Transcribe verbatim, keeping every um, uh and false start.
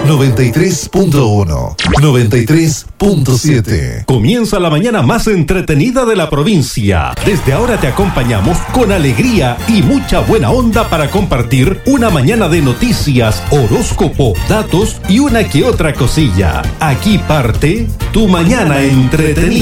noventa y tres punto uno, noventa y tres punto siete. Comienza la mañana más entretenida de la provincia. Desde ahora te acompañamos con alegría y mucha buena onda para compartir una mañana de noticias, horóscopo, datos y una que otra cosilla. Aquí parte tu mañana entretenida.